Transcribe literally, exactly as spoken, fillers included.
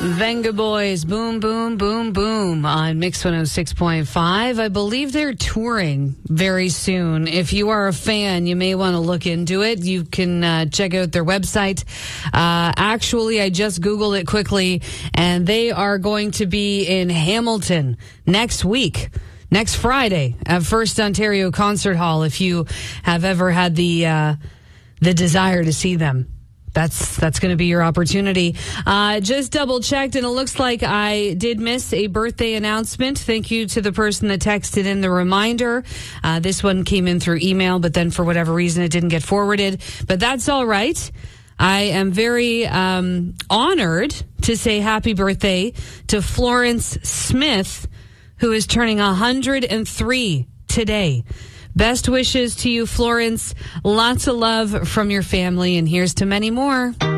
Venga Boys, boom, boom, boom, boom on Mix one oh six point five. I believe they're touring very soon. If you are a fan, you may want to look into it. You can uh, check out their website. Uh, actually, I just Googled it quickly, and they are going to be in Hamilton next week. Next Friday at First Ontario Concert Hall, if you have ever had the uh, the desire to see them. That's that's going to be your opportunity. Uh, just double checked, and it looks like I did miss a birthday announcement. Thank you to the person that texted in the reminder. Uh, this one came in through email, but then for whatever reason it didn't get forwarded. But that's all right. I am very um, honored to say happy birthday to Florence Smith, who is turning one hundred three today. Best wishes to you, Florence. Lots of love from your family, and here's to many more.